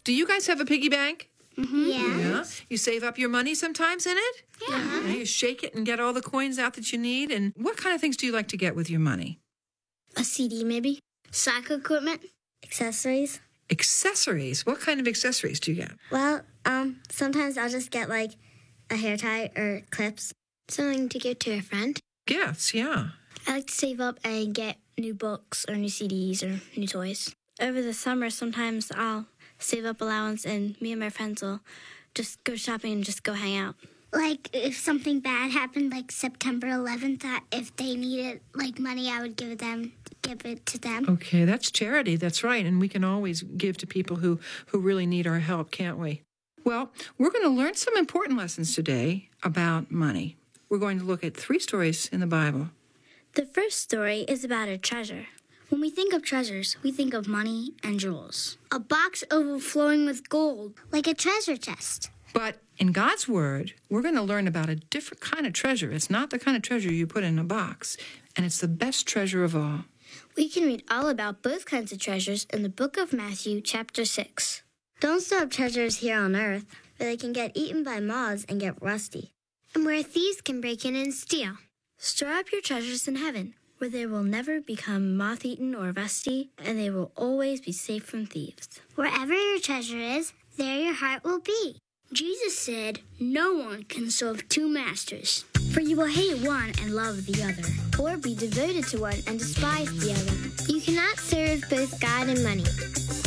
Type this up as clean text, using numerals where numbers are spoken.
Do you guys have a piggy bank? Yeah. Yeah. You save up your money sometimes in it? Yeah. You shake it and get all the coins out that you need. And what kind of things do you like to get with your money? A CD, maybe. Soccer equipment. Accessories. Accessories? What kind of accessories do you get? Well, sometimes I'll just get like a hair tie or clips. Something to give to a friend. Gifts, yeah. I like to save up and get new books or new CDs or new toys. Over the summer, sometimes I'll save up allowance and me and my friends will just go shopping and just go hang out. Like, if something bad happened, like September 11th, if they needed, like, money, I would give it to them. Okay, that's charity. That's right. And we can always give to people who really need our help, can't we? Well, we're going to learn some important lessons today about money. We're going to look at 3 stories in the Bible. The first story is about a treasure. When we think of treasures, we think of money and jewels. A box overflowing with gold, like a treasure chest. But in God's Word, we're going to learn about a different kind of treasure. It's not the kind of treasure you put in a box, and it's the best treasure of all. We can read all about both kinds of treasures in the book of Matthew, chapter 6. Don't store up treasures here on earth, where they can get eaten by moths and get rusty. And where thieves can break in and steal. Store up your treasures in heaven, where they will never become moth-eaten or rusty, and they will always be safe from thieves. Wherever your treasure is, there your heart will be. Jesus said, no one can serve 2 masters. For you will hate one and love the other, Or be devoted to one and despise the other. You cannot serve both God and money.